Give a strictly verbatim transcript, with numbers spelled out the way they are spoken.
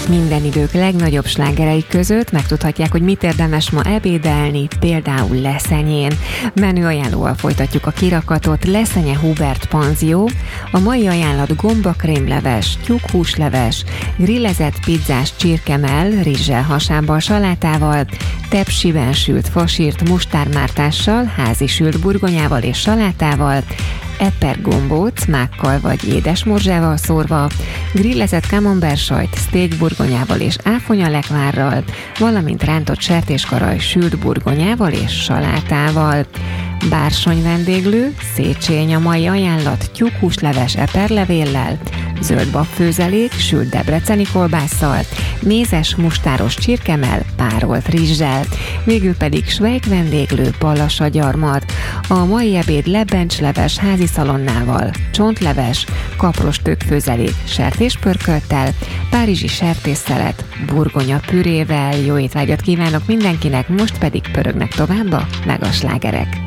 Minden idők legnagyobb slágerei között megtudhatják, hogy mit érdemes ma ebédelni, például Leszenyén. Menüajánlóval folytatjuk a kirakatot. Leszenye Hubert panzió, a mai ajánlat gombakrémleves, tyúkhúsleves, grillezett pizzás csirkemell, rizssel hasábbal, salátával, tepsiben sült fasírt mustármártással, házi sült burgonyával és salátával, epergombóc mákkal vagy édesmorzsával szórva, grillezett camembert-sajt steak burgonyával és áfonyalekvárral, valamint rántott sertéskaraj sült burgonyával és salátával. Bársony vendéglő, Széchenyi a mai ajánlat tyúkhúsleves eperlevéllel, zöld babfőzelék, sült debreceni kolbásszal, mézes mustáros csirkemell, párolt rizssel, végül pedig Svejk vendéglő pallasagyarmat. A mai ebéd lebencsleves házi szalonnával, csontleves, kapros tőkfőzelék sertéspörkölttel, párizsi sertésszelet, burgonya pürével. Jó étvágyat kívánok mindenkinek, most pedig pörögnek tovább a megaslágerek.